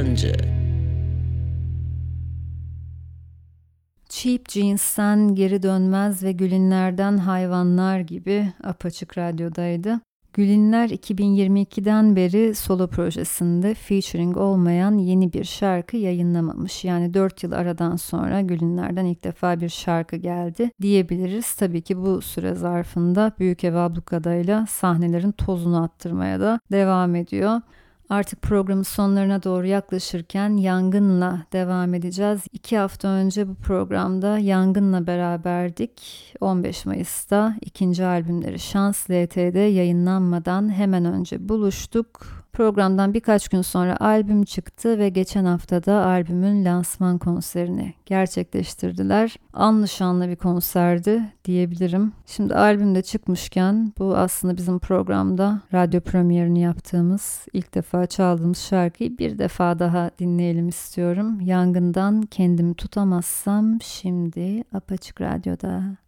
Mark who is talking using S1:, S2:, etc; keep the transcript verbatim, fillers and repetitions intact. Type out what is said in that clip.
S1: Sancı. Cheap Jeans'ten Geri Dönmez ve Gülinler'den Hayvanlar gibi Apaçık Radyo'daydı. Gülinler iki bin yirmi ikiden beri solo projesinde featuring olmayan yeni bir şarkı yayınlamamış. Yani dört yıl aradan sonra Gülinler'den ilk defa bir şarkı geldi diyebiliriz. Tabii ki bu süre zarfında Büyük Ev Ablukada'yla sahnelerin tozunu attırmaya da devam ediyor. Artık programın sonlarına doğru yaklaşırken Yangın'la devam edeceğiz. İki hafta önce bu programda Yangın'la beraberdik. on beş Mayıs'ta ikinci albümleri Şans L T'de yayınlanmadan hemen önce buluştuk. Programdan birkaç gün sonra albüm çıktı ve geçen hafta da albümün lansman konserini gerçekleştirdiler. Anlı şanlı bir konserdi diyebilirim. Şimdi albüm de çıkmışken bu aslında bizim programda radyo premierini yaptığımız, ilk defa çaldığımız şarkıyı bir defa daha dinleyelim istiyorum. Yangından Kendimi Tutamazsam şimdi Apaçık Radyo'da.